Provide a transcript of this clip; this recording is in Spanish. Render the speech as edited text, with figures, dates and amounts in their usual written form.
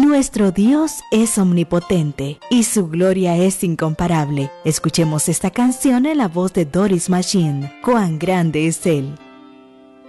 Nuestro Dios es omnipotente y su gloria es incomparable. Escuchemos esta canción en la voz de Doris Machine. ¡Cuán grande es Él!